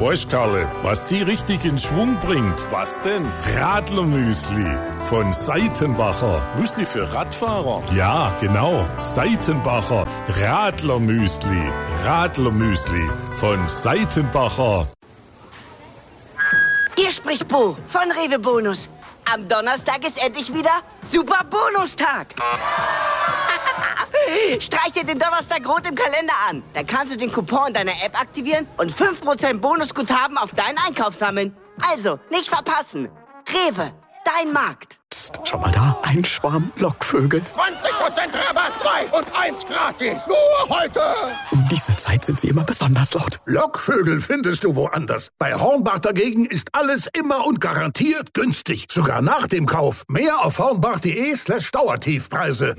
Weißt, Karle, was die richtig in Schwung bringt? Was denn? Radlermüsli von Seitenbacher. Müsli für Radfahrer? Ja, genau. Seitenbacher Radlermüsli. Radlermüsli von Seitenbacher. Hier spricht Bo von Rewe Bonus. Am Donnerstag ist endlich wieder Super Bonustag. Streich dir den Donnerstag rot im Kalender an. Dann kannst du den Coupon deiner App aktivieren und 5% Bonusguthaben auf deinen Einkauf sammeln. Also, nicht verpassen. Rewe, dein Markt. Psst, schau mal da, ein Schwarm Lockvögel. 20% Rabatt, 2 und 1 gratis. Nur heute. Um diese Zeit sind sie immer besonders laut. Lockvögel findest du woanders. Bei Hornbach dagegen ist alles immer und garantiert günstig. Sogar nach dem Kauf. Mehr auf hornbach.de/Dauertiefpreise.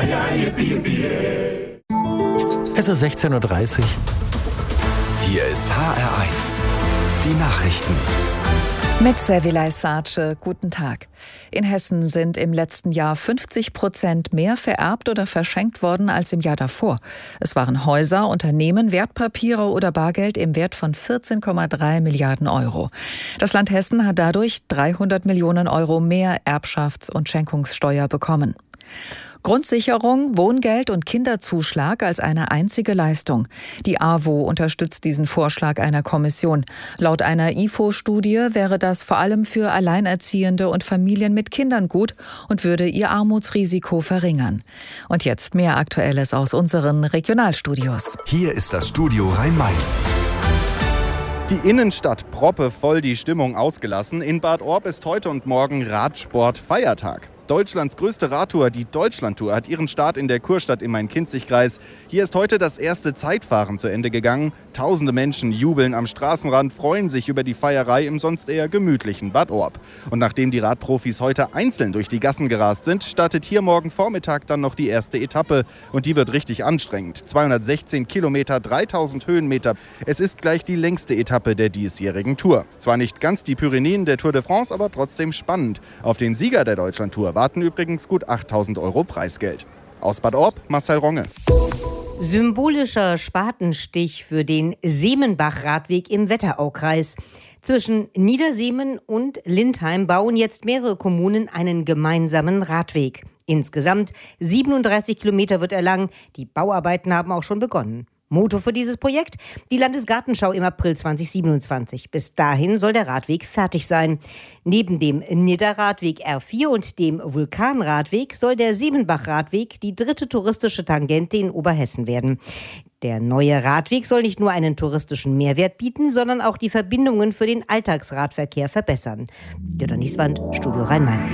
Es ist 16:30 Uhr. Hier ist HR1. Die Nachrichten. Mit Servilay Sace, guten Tag. In Hessen sind im letzten Jahr 50% mehr vererbt oder verschenkt worden als im Jahr davor. Es waren Häuser, Unternehmen, Wertpapiere oder Bargeld im Wert von 14,3 Milliarden Euro. Das Land Hessen hat dadurch 300 Millionen Euro mehr Erbschafts- und Schenkungssteuer bekommen. Grundsicherung, Wohngeld und Kinderzuschlag als eine einzige Leistung. Die AWO unterstützt diesen Vorschlag einer Kommission. Laut einer IFO-Studie wäre das vor allem für Alleinerziehende und Familien mit Kindern gut und würde ihr Armutsrisiko verringern. Und jetzt mehr Aktuelles aus unseren Regionalstudios. Hier ist das Studio Rhein-Main. Die Innenstadt proppevoll, die Stimmung ausgelassen. In Bad Orb ist heute und morgen Radsport-Feiertag. Deutschlands größte Radtour, die Deutschlandtour, hat ihren Start in der Kurstadt im Main-Kinzig-Kreis. Hier ist heute das erste Zeitfahren zu Ende gegangen. Tausende Menschen jubeln am Straßenrand, freuen sich über die Feierei im sonst eher gemütlichen Bad Orb. Und nachdem die Radprofis heute einzeln durch die Gassen gerast sind, startet hier morgen Vormittag dann noch die erste Etappe. Und die wird richtig anstrengend. 216 Kilometer, 3000 Höhenmeter. Es ist gleich die längste Etappe der diesjährigen Tour. Zwar nicht ganz die Pyrenäen der Tour de France, aber trotzdem spannend. Auf den Sieger der Deutschlandtour warten übrigens gut 8.000 Euro Preisgeld. Aus Bad Orb, Marcel Ronge. Symbolischer Spatenstich für den Semenbach-Radweg im Wetteraukreis. Zwischen Niederseemen und Lindheim bauen jetzt mehrere Kommunen einen gemeinsamen Radweg. Insgesamt 37 Kilometer wird er lang. Die Bauarbeiten haben auch schon begonnen. Motor für dieses Projekt? Die Landesgartenschau im April 2027. Bis dahin soll der Radweg fertig sein. Neben dem Nidda-Radweg R4 und dem Vulkanradweg soll der Semenbach-Radweg die dritte touristische Tangente in Oberhessen werden. Der neue Radweg soll nicht nur einen touristischen Mehrwert bieten, sondern auch die Verbindungen für den Alltagsradverkehr verbessern. Jutta Nieswand, Studio Rhein-Main.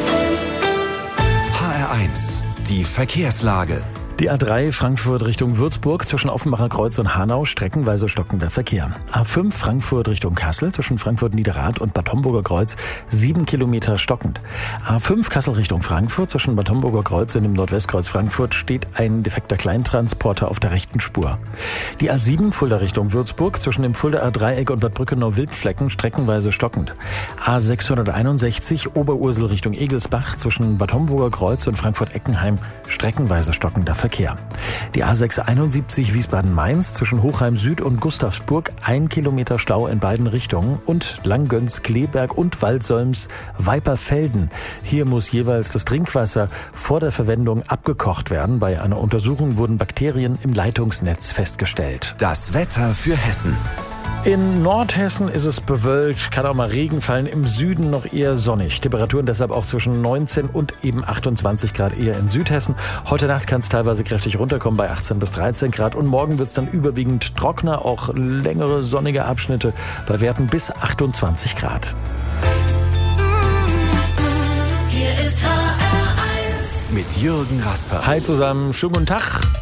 HR1. Die Verkehrslage. Die A3 Frankfurt Richtung Würzburg zwischen Offenbacher Kreuz und Hanau streckenweise stockender Verkehr. A5 Frankfurt Richtung Kassel zwischen Frankfurt-Niederrad und Bad Homburger Kreuz 7 Kilometer stockend. A5 Kassel Richtung Frankfurt zwischen Bad Homburger Kreuz und dem Nordwestkreuz Frankfurt steht ein defekter Kleintransporter auf der rechten Spur. Die A7 Fulda Richtung Würzburg zwischen dem Fuldaer Dreieck und Bad Brückenau-Wildflecken streckenweise stockend. A661 Oberursel Richtung Egelsbach zwischen Bad Homburger Kreuz und Frankfurt-Eckenheim streckenweise stockender Verkehr. Die A671 Wiesbaden-Mainz zwischen Hochheim Süd und Gustavsburg 1 Kilometer Stau in beiden Richtungen und Langgöns, Kleberg und Waldsolms Weiperfelden. Hier muss jeweils das Trinkwasser vor der Verwendung abgekocht werden. Bei einer Untersuchung wurden Bakterien im Leitungsnetz festgestellt. Das Wetter für Hessen. In Nordhessen ist es bewölkt, kann auch mal Regen fallen, im Süden noch eher sonnig. Temperaturen deshalb auch zwischen 19 und eben 28 Grad eher in Südhessen. Heute Nacht kann es teilweise kräftig runterkommen bei 18 bis 13 Grad und morgen wird es dann überwiegend trockener, auch längere sonnige Abschnitte bei Werten bis 28 Grad. Hier ist HR1 mit Jürgen Rasper. Hi zusammen, schönen guten Tag.